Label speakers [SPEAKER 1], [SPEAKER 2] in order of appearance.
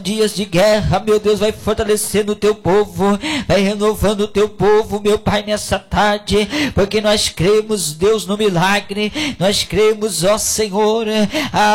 [SPEAKER 1] dias de guerra, meu Deus, vai fortalecendo o teu povo, vai renovando o teu povo, meu Pai, nessa tarde, porque nós cremos, Deus, no milagre, nós cremos, ó Senhor,